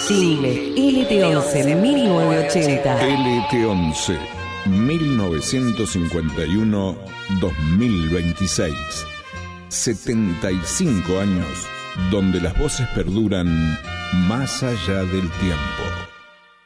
Single LT11 1980. LT11 1951-2026. 75 años donde las voces perduran más allá del tiempo.